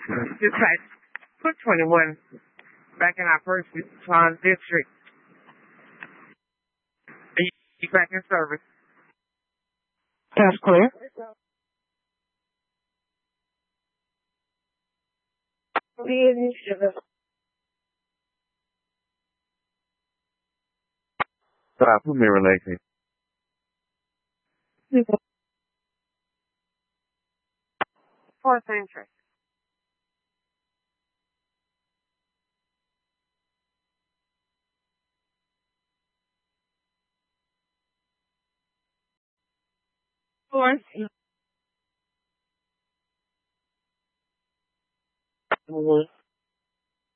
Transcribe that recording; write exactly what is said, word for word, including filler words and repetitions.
Dispatch, put twenty-one back in our first response district. Are you back in service? That's clear. Stop. Put me relaxing. Fourth entry. Fourth.